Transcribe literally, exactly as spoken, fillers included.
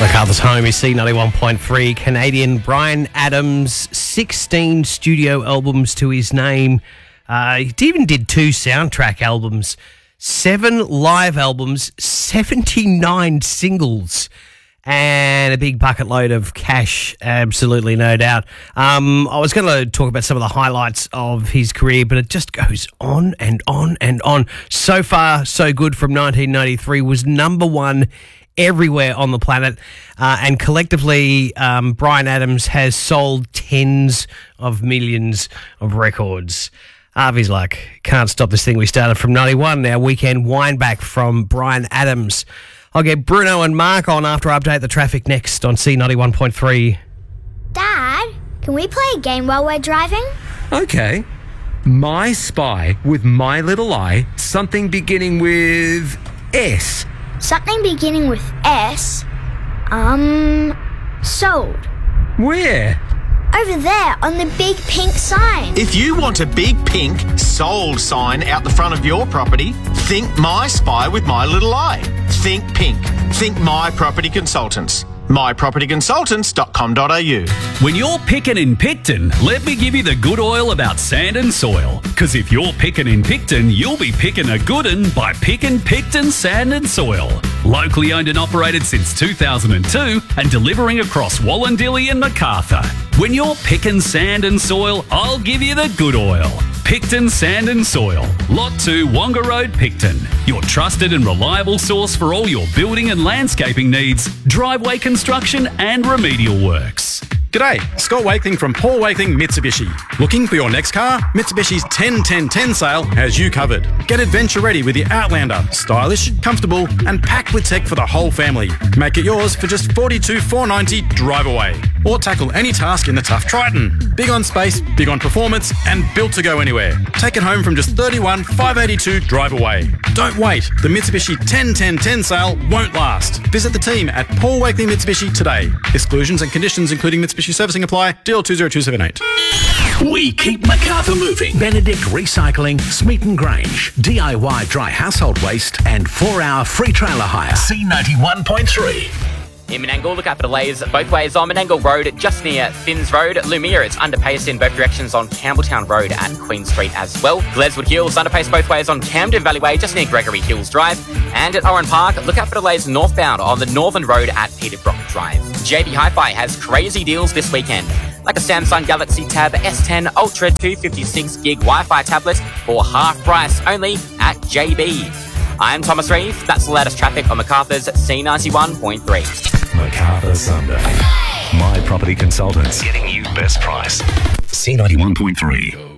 MacArthur's Home is C ninety-one point three. Canadian Bryan Adams, sixteen studio albums to his name. Uh, he even did two soundtrack albums, seven live albums, seventy-nine singles, and a big bucket load of cash, absolutely no doubt. Um, I was going to talk about some of the highlights of his career, but it just goes on and on and on. So Far, So Good from nineteen ninety-three was number one everywhere on the planet, uh, and collectively um, Bryan Adams has sold tens of millions of records. Harvey's like, can't stop this thing we started from ninety-one. Now weekend wind back from Bryan Adams. I'll get Bruno and Mark on after I update the traffic next on C ninety-one point three. Dad, can we play a game while we're driving? Okay. My Spy with My Little Eye, something beginning with S. Something beginning with S? Um, sold. Where? Over there on the big pink sign. If you want a big pink sold sign out the front of your property, think My Spy with My Little Eye. Think pink. Think My Property Consultants. my property consultants dot com dot a u. When you're picking in Picton, let me give you the good oil about sand and soil. Because if you're picking in Picton, you'll be picking a good un by picking Picton Sand and Soil. Locally owned and operated since two thousand two and delivering across Wallandilly and MacArthur. When you're picking sand and soil, I'll give you the good oil. Picton Sand and Soil, Lot two, Wonga Road, Picton. Your trusted and reliable source for all your building and landscaping needs, driveway construction and remedial works. G'day, Scott Wakeling from Paul Wakeling Mitsubishi. Looking for your next car? Mitsubishi's ten ten ten sale has you covered. Get adventure ready with the Outlander. Stylish, comfortable and packed with tech for the whole family. Make it yours for just forty-two thousand four hundred ninety dollars drive away. Or tackle any task in the tough Triton. Big on space, big on performance and built to go anywhere. Take it home from just thirty-one thousand five hundred eighty-two dollars drive away. Don't wait, the Mitsubishi ten ten ten sale won't last. Visit the team at Paul Wakeling Mitsubishi today. Exclusions and conditions including Mitsubishi servicing apply. Deal two zero two seven eight. We keep MacArthur moving. Benedict Recycling, Smeaton Grange. D I Y dry household waste and four hour free trailer hire. C ninety-one point three. In Menangle, look out for delays both ways on Menangle Road, just near Finns Road. Lumia, it's underpaced in both directions on Campbelltown Road and Queen Street as well. Gleswood Hills, underpaced both ways on Camden Valley Way, just near Gregory Hills Drive. And at Oran Park, look out for delays northbound on the Northern Road at Peterbrook Drive. J B Hi-Fi has crazy deals this weekend, like a Samsung Galaxy Tab S ten Ultra two fifty-six gig Wi-Fi tablet for half price only at J B. I'm Thomas Reeve. That's the latest traffic on MacArthur's C ninety-one point three. MacArthur Sunday. My Property Consultants. Getting you best price. C ninety-one point three.